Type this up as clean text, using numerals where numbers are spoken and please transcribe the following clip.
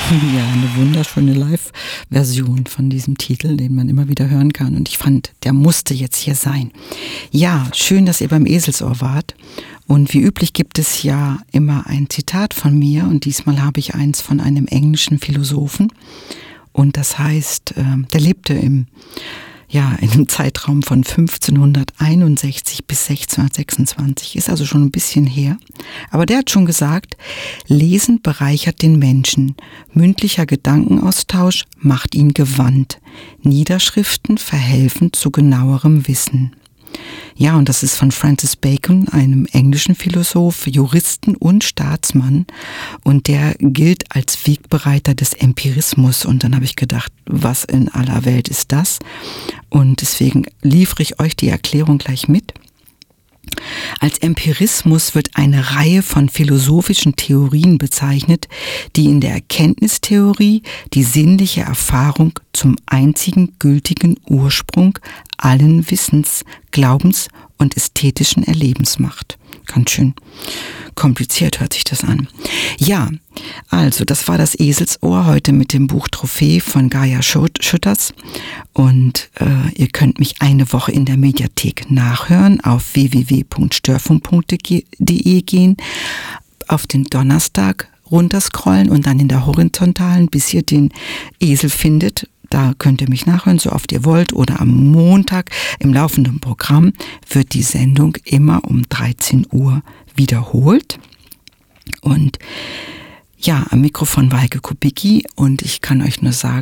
Ja, eine wunderschöne Live-Version von diesem Titel, den man immer wieder hören kann. Und ich fand, der musste jetzt hier sein. Ja, schön, dass ihr beim Eselsohr wart. Und wie üblich gibt es ja immer ein Zitat von mir. Und diesmal habe ich eins von einem englischen Philosophen. Und das heißt, der lebte in einem Zeitraum von 1561 bis 1626, ist also schon ein bisschen her. Aber der hat schon gesagt, Lesen bereichert den Menschen, mündlicher Gedankenaustausch macht ihn gewandt, Niederschriften verhelfen zu genauerem Wissen. Ja, und das ist von Francis Bacon, einem englischen Philosoph, Juristen und Staatsmann. Und der gilt als Wegbereiter des Empirismus. Und dann habe ich gedacht, was in aller Welt ist das? Und deswegen liefere ich euch die Erklärung gleich mit. Als Empirismus wird eine Reihe von philosophischen Theorien bezeichnet, die in der Erkenntnistheorie die sinnliche Erfahrung zum einzigen gültigen Ursprung allen Wissens, Glaubens und ästhetischen Erlebens macht. Ganz schön kompliziert hört sich das an. Ja, also das war das Eselsohr heute mit dem Buch Trophäe von Gaia Schütters. Und ihr könnt mich eine Woche in der Mediathek nachhören, auf www.störfunk.de gehen, auf den Donnerstag runterscrollen und dann in der horizontalen, bis ihr den Esel findet. Da könnt ihr mich nachhören, so oft ihr wollt. Oder am Montag im laufenden Programm wird die Sendung immer um 13 Uhr wiederholt. Und ja, am Mikrofon Weike Kubicki und ich kann euch nur sagen,